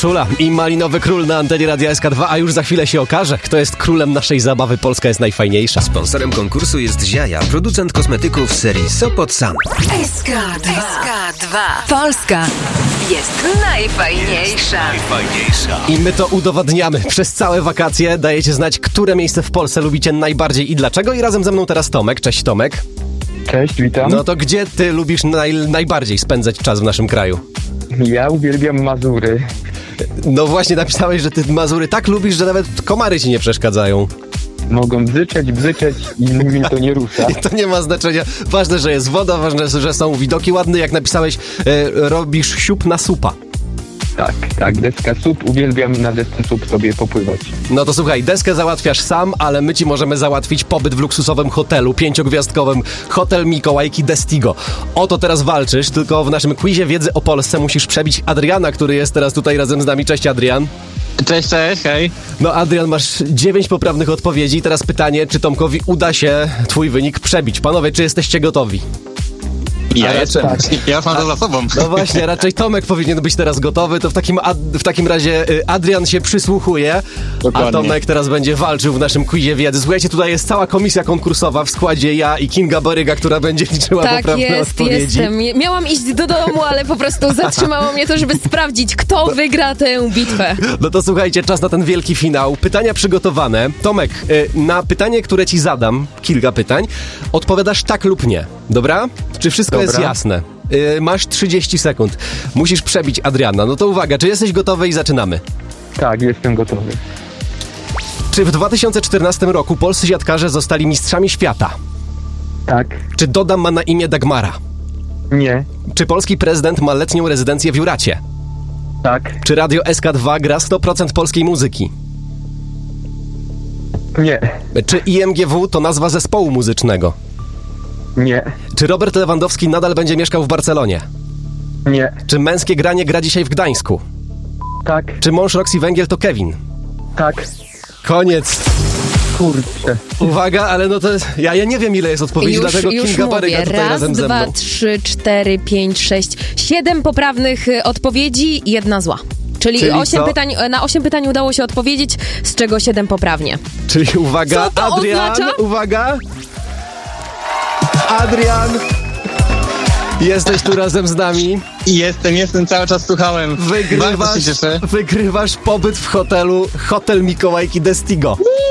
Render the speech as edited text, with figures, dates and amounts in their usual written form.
Urszula i Malinowy Król na antenie Radia SK2, a już za chwilę się okaże, kto jest królem naszej zabawy. Polska jest najfajniejsza. Sponsorem konkursu jest Ziaja, producent kosmetyków serii Sopot Sam. SK2. Polska jest najfajniejsza. I my to udowadniamy. Przez całe wakacje dajecie znać, które miejsce w Polsce lubicie najbardziej i dlaczego. I razem ze mną teraz Tomek. Cześć, Tomek. Cześć, witam. No to gdzie ty lubisz najbardziej spędzać czas w naszym kraju? Ja uwielbiam Mazury. No właśnie, napisałeś, że ty Mazury tak lubisz, że nawet komary ci nie przeszkadzają. Mogą bzyczeć i mnie to nie rusza. I to nie ma znaczenia. Ważne, że jest woda, ważne, że są widoki ładne. Jak napisałeś, robisz siup na supa. Tak, deska SUP. Uwielbiam na desce SUP sobie popływać. No to słuchaj, deskę załatwiasz sam, ale my ci możemy załatwić pobyt w luksusowym hotelu, 5-gwiazdkowym Hotel Mikołajki Destigo. O to teraz walczysz, tylko w naszym quizie wiedzy o Polsce musisz przebić Adriana, który jest teraz tutaj razem z nami. Cześć, Adrian. Cześć, hej. No Adrian, masz 9 poprawnych odpowiedzi. Teraz pytanie, czy Tomkowi uda się twój wynik przebić. Panowie, czy jesteście gotowi? Ja już mam to za sobą. No właśnie, raczej Tomek powinien być teraz gotowy, to w takim razie Adrian się przysłuchuje, Dokładnie. A Tomek teraz będzie walczył w naszym quizie wiedzy. Słuchajcie, tutaj jest cała komisja konkursowa w składzie ja i Kinga Baryga, która będzie liczyła poprawne odpowiedzi. Jestem. Miałam iść do domu, ale po prostu zatrzymało mnie to, żeby sprawdzić, kto wygra tę bitwę. No to słuchajcie, czas na ten wielki finał. Pytania przygotowane. Tomek, na pytanie, które ci zadam, kilka pytań, odpowiadasz tak lub nie. Dobra? Czy wszystko jest jasne? Masz 30 sekund. Musisz przebić Adriana. No to uwaga, czy jesteś gotowy i zaczynamy? Tak, jestem gotowy. Czy w 2014 roku polscy siatkarze zostali mistrzami świata? Tak. Czy Dodam ma na imię Dagmara? Nie. Czy polski prezydent ma letnią rezydencję w Juracie? Tak. Czy Radio SK2 gra 100% polskiej muzyki? Nie. Czy IMGW to nazwa zespołu muzycznego? Nie. Czy Robert Lewandowski nadal będzie mieszkał w Barcelonie? Nie. Czy Męskie Granie gra dzisiaj w Gdańsku? Tak. Czy mąż Roxy Węgiel to Kevin? Tak. Koniec. Kurczę. Uwaga, ale no to jest... Ja nie wiem, ile jest odpowiedzi, dlatego Kinga Baryga tutaj Raz, razem ze mną. 2, 3, 4, 5, 6, 7 poprawnych odpowiedzi, 1 zła. Czyli 8 pytań, na 8 pytań udało się odpowiedzieć, z czego 7 poprawnie. Czyli uwaga, Co to Adrian, oznacza? uwaga. Adrian, jesteś tu razem z nami. Jestem, cały czas słuchałem. Bardzo się cieszę. Wygrywasz pobyt w hotelu Hotel Mikołajki Destigo.